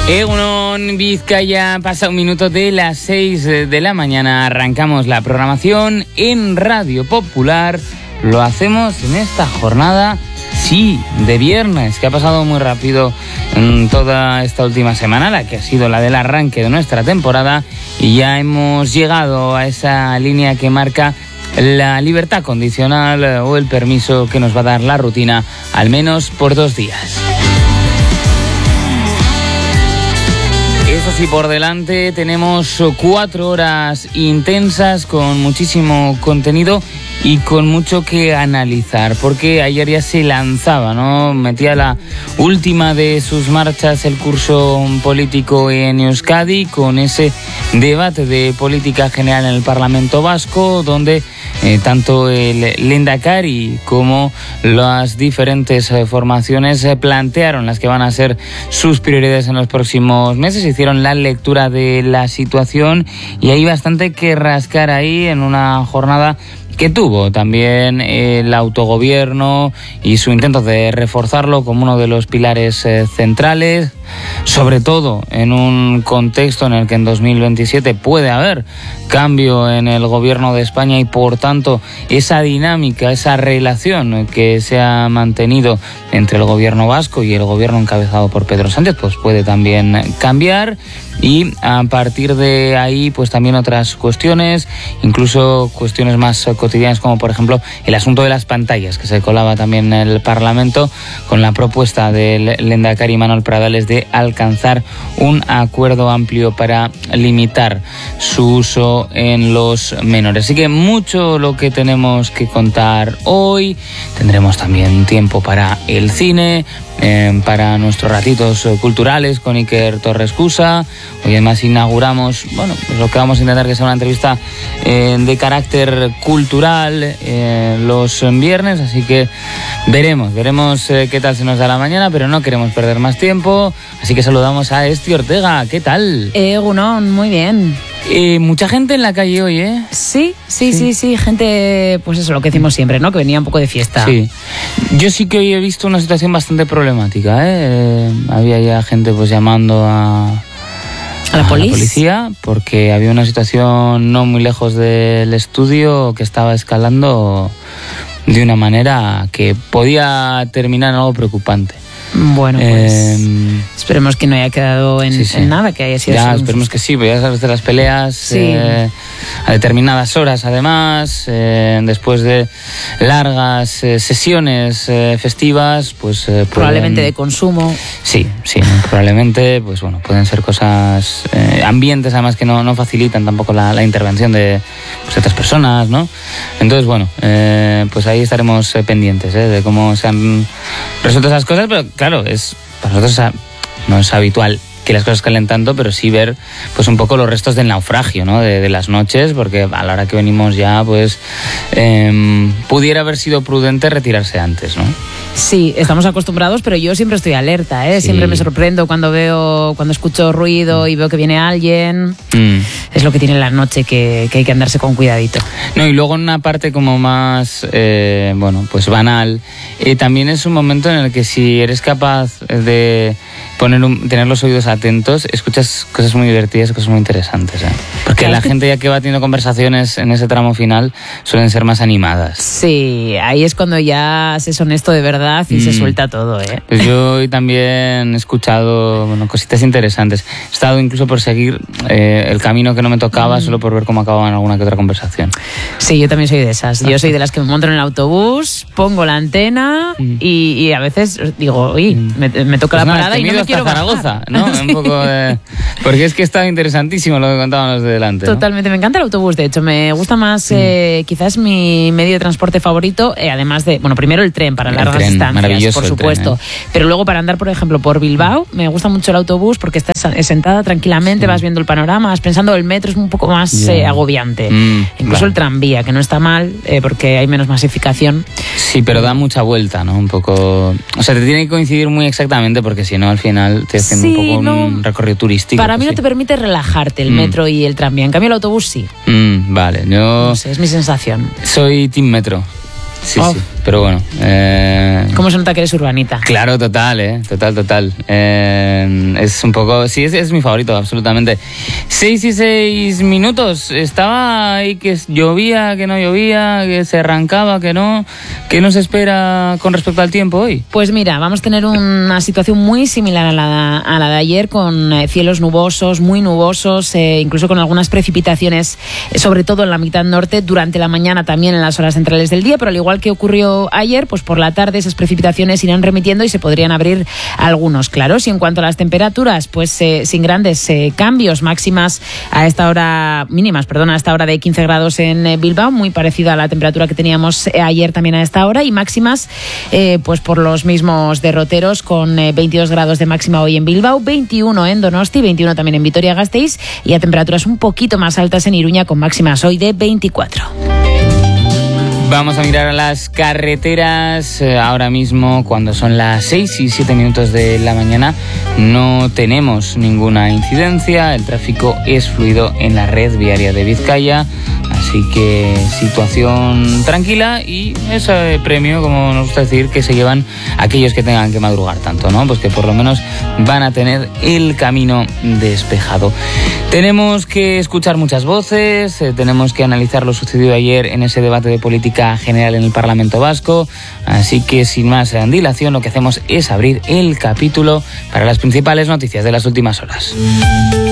Egunon, Vizcaya, pasa un minuto de las 6 de la mañana. Arrancamos la programación en Radio Popular. Lo hacemos en esta jornada, sí, de viernes, que ha pasado muy rápido en toda esta última semana, la que ha sido la del arranque de nuestra temporada. Y ya hemos llegado a esa línea que marca la libertad condicional o el permiso que nos va a dar la rutina, al menos por 2 días. Eso sí, por delante tenemos 4 horas intensas con muchísimo contenido y con mucho que analizar, porque ayer ya se lanzaba, ¿no? Metía la última de sus marchas el curso político en Euskadi, con ese debate de política general en el Parlamento Vasco, donde tanto el Lehendakari como las diferentes formaciones plantearon las que van a ser sus prioridades en los próximos meses, hicieron la lectura de la situación y hay bastante que rascar ahí en una jornada que tuvo también el autogobierno y su intento de reforzarlo como uno de los pilares centrales, sobre todo en un contexto en el que en 2027 puede haber cambio en el gobierno de España y por tanto esa dinámica, esa relación que se ha mantenido entre el gobierno vasco y el gobierno encabezado por Pedro Sánchez pues puede también cambiar. Y a partir de ahí pues también otras cuestiones, incluso cuestiones más cotidianas, como por ejemplo el asunto de las pantallas, que se colaba también en el Parlamento con la propuesta del Lehendakari Manuel Pradales de alcanzar un acuerdo amplio para limitar su uso en los menores. Así que mucho lo que tenemos que contar hoy. Tendremos también tiempo para el cine, para nuestros ratitos culturales con Iker Torres Cusa. Hoy además inauguramos, bueno, pues lo que vamos a intentar que sea una entrevista de carácter cultural los viernes, así que veremos qué tal se nos da la mañana, pero no queremos perder más tiempo, así que saludamos a Esti Ortega. ¿Qué tal? Egunon, muy bien. Mucha gente en la calle hoy, ¿eh? Sí, gente, pues eso, lo que decimos siempre, ¿no? Que venía un poco de fiesta. Sí. Yo sí que hoy he visto una situación bastante problemática, ¿eh? Había ya gente pues llamando a la policía porque había una situación no muy lejos del estudio que estaba escalando de una manera que podía terminar en algo preocupante. Bueno, pues esperemos que no haya quedado en nada, que haya sido... Ya, esperemos que sí, pero ya sabes de las peleas, sí. A determinadas horas además, después de largas sesiones festivas, pues... probablemente de consumo. Sí, probablemente, pues bueno, pueden ser cosas, ambientes además que no facilitan tampoco la intervención de pues, otras personas, ¿no? Entonces, bueno, pues ahí estaremos pendientes de cómo se han resuelto esas cosas, pero claro, para nosotros no es habitual que las cosas calen tanto, pero sí ver pues un poco los restos del naufragio, ¿no? de las noches, porque a la hora que venimos ya pues pudiera haber sido prudente retirarse antes, ¿no? Sí, estamos acostumbrados, pero yo siempre estoy alerta, ¿eh? Sí. Siempre me sorprendo cuando escucho ruido y veo que viene alguien. Es lo que tiene la noche, que hay que andarse con cuidadito. No, y luego en una parte como más, pues banal, también es un momento en el que si eres capaz de tener los oídos atentos, escuchas cosas muy divertidas, cosas muy interesantes, ¿eh? Porque claro, la gente ya que va teniendo conversaciones en ese tramo final suelen ser más animadas. Sí, ahí es cuando ya se es honesto de verdad y se suelta todo, ¿eh? Pues yo hoy también he escuchado cositas interesantes. He estado incluso por seguir el camino que no me tocaba, solo por ver cómo acababa en alguna que otra conversación. Sí, yo también soy de esas. Yo soy de las que me monto en el autobús, pongo la antena y a veces digo, oye, me toca la parada y no me quiero Zaragoza, ¿no? Sí. Un poco porque es que está interesantísimo lo que contaban los de delante, ¿no? Totalmente, me encanta el autobús, de hecho, me gusta más, quizás mi medio de transporte favorito, además de, primero el tren para largas distancias, por supuesto, tren, pero luego para andar, por ejemplo, por Bilbao, me gusta mucho el autobús porque estás sentada tranquilamente, vas viendo el panorama, vas pensando, el metro es un poco más agobiante, incluso el tranvía, que no está mal, porque hay menos masificación. Sí, pero da mucha vuelta, ¿no? Un poco, o sea, te tiene que coincidir muy exactamente porque si no, al final te haciendo un poco un recorrido turístico. Para mí no te permite relajarte el metro y el tranvía. En cambio el autobús sí. Vale, yo... No sé, es mi sensación. Soy team metro. Sí, pero bueno. ¿Cómo se nota que eres urbanita? Claro, total, total. Es un poco, sí, es mi favorito, absolutamente. 6:06. Estaba ahí que llovía, que no llovía, que se arrancaba, que no. ¿Qué nos espera con respecto al tiempo hoy? Pues mira, vamos a tener una situación muy similar a la de ayer, con cielos nubosos, muy nubosos, incluso con algunas precipitaciones, sobre todo en la mitad norte, durante la mañana también en las horas centrales del día, pero al igual que ocurrió ayer, pues por la tarde esas precipitaciones irán remitiendo y se podrían abrir algunos claros. Y en cuanto a las temperaturas, pues sin grandes cambios, máximas a esta hora, mínimas, perdón, a esta hora de 15 grados en Bilbao, muy parecida a la temperatura que teníamos ayer también a esta hora, y máximas pues por los mismos derroteros, con 22 grados de máxima hoy en Bilbao, 21 en Donosti, 21 también en Vitoria-Gasteiz, y a temperaturas un poquito más altas en Iruña, con máximas hoy de 24. Vamos a mirar a las carreteras. Ahora mismo, cuando son las 6:07 de la mañana, no tenemos ninguna incidencia. El tráfico es fluido en la red viaria de Vizcaya, así que situación tranquila, y ese premio, como nos gusta decir, que se llevan aquellos que tengan que madrugar tanto, ¿no? Pues que por lo menos van a tener el camino despejado. Tenemos que escuchar muchas voces, tenemos que analizar lo sucedido ayer en ese debate de política general en el Parlamento Vasco, así que sin más dilación lo que hacemos es abrir el capítulo para las principales noticias de las últimas horas.